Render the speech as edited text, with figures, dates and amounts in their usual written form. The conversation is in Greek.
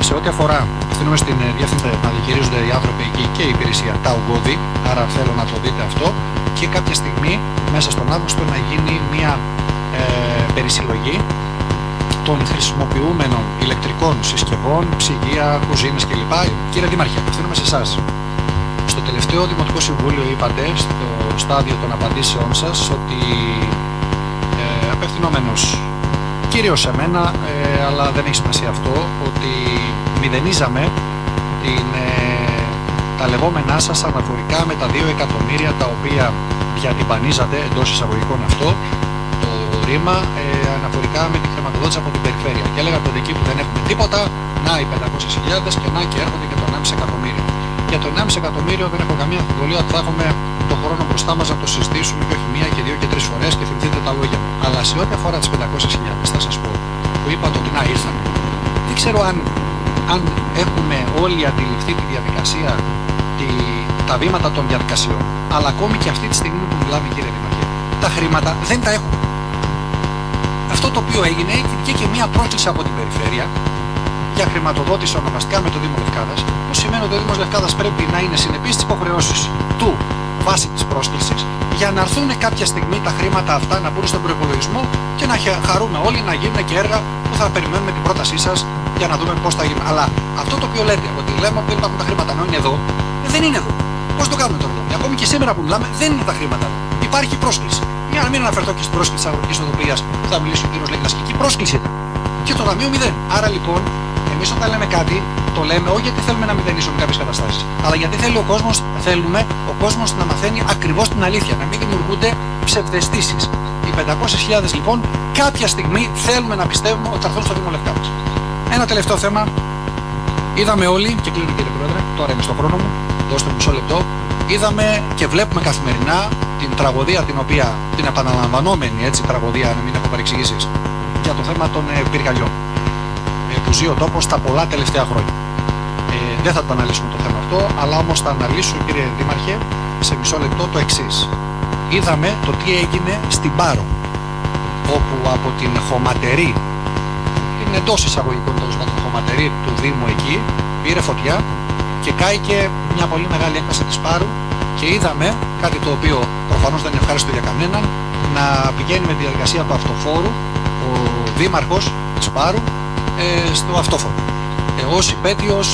σε ό,τι αφορά, ευθύνομαι στην διεύθυνση να διαχειρίζονται οι άνθρωποι εκεί και η υπηρεσία τα ογκώδη, άρα θέλω να το δείτε αυτό, και κάποια στιγμή μέσα στον Αύγουστο να γίνει μια περισυλλογή των χρησιμοποιούμενων ηλεκτρικών συσκευών, ψυγεία, κουζίνες κλπ. Κύριε Δήμαρχε, απευθύνομαι σε εσάς. Στο τελευταίο Δημοτικό Συμβούλιο είπατε, στο στάδιο των απαντήσεών σας, ότι απευθυνόμενος κυρίως σε μένα, αλλά δεν έχει σημασία αυτό, ότι μηδενίζαμε τα λεγόμενά σας αναφορικά με τα 2 εκατομμύρια τα οποία διατυμπανίζατε, εντός εισαγωγικών αυτό, το ρήμα, αναφορικά με τη χρηματοδότηση από την περιφέρεια. Και έλεγατε ότι εκεί που δεν έχουμε τίποτα, να οι 500.000 και να και έρχονται και το 1,5 εκατομμύριο. Για το 1,5 εκατομμύριο δεν έχω καμία αμφιβολία ότι θα έχουμε τον χρόνο μπροστά μας να το συζητήσουμε και όχι 1 και 2 και 3 φορές και θυμηθείτε τα λόγια μου. Αλλά σε ό,τι αφορά τις 500.000, θα σας πω, που είπατε ότι να ήρθαν, δεν ξέρω αν έχουμε όλοι αντιληφθεί τη διαδικασία, τα βήματα των διαδικασιών. Αλλά ακόμη και αυτή τη στιγμή που μιλάμε, κύριε Δήμαρχε, τα χρήματα δεν τα έχουμε. Αυτό το οποίο έγινε, και μια πρόσκληση από την περιφέρεια για χρηματοδότηση ονομαστικά με το Δήμο Λευκάδας, που σημαίνει ότι ο Δήμος Λευκάδας πρέπει να είναι συνεπής στις υποχρεώσεις του βάσει της πρόσκλησης, για να έρθουν κάποια στιγμή τα χρήματα αυτά να μπουν στον προϋπολογισμό και να χαρούμε όλοι να γίνουν και έργα που θα περιμένουμε την πρότασή σας για να δούμε πώς θα γίνουν. Αλλά αυτό το οποίο λέτε, ότι λέμε ότι δεν υπάρχουν τα χρήματα, ενώ είναι εδώ, δεν είναι εδώ. Πώς το κάνουμε τώρα? Ακόμη και σήμερα που μιλάμε, δεν είναι τα χρήματα εδώ. Υπάρχει πρόσκληση. Για να μην αναφερθώ και στην πρόσκληση της αγροτικής οδοποιίας που θα μιλήσει ο κ. Λέγκνας, και εκεί πρόσκληση ήταν. Και το ταμείο 0. Άρα λοιπόν, εμείς όταν λέμε κάτι, το λέμε όχι γιατί θέλουμε να μηδενίσουμε κάποιες καταστάσεις, αλλά γιατί θέλουμε ο κόσμος να μαθαίνει ακριβώς την αλήθεια, να μην δημιουργούνται ψευδαισθήσεις. Οι 500.000 λοιπόν κάποια στιγμή θέλουμε να πιστεύουμε ότι θα έρθουν στο Δήμο Λευκάδας. Ένα τελευταίο θέμα. Είδαμε όλοι, και κλείνω κύριε Πρόεδρε, τώρα είμαι στο χρόνο μου, δώστε μου μισό λεπτό. Είδαμε και βλέπουμε καθημερινά την τραγωδία, την επαναλαμβανόμενη τραγωδία, να μην έχω παρεξηγήσεις, για το θέμα των πυρκαγιών που ζει ο τόπος τα πολλά τελευταία χρόνια. Δεν θα το αναλύσουμε το θέμα αυτό, αλλά όμως θα αναλύσω, κύριε Δήμαρχε, σε μισό λεπτό το εξής. Είδαμε το τι έγινε στην Πάρο, όπου από την χωματερή, την εντός εισαγωγικών τέλος πάντων χωματερή του Δήμου εκεί, πήρε φωτιά και κάηκε μια πολύ μεγάλη έκταση της Πάρου, και είδαμε κάτι το οποίο προφανώς δεν είναι ευχάριστο για κανέναν, να πηγαίνει με τη διαδικασία του αυτοφόρου ο δήμαρχος της Πάρου στο αυτόφορο. Ως υπέτειος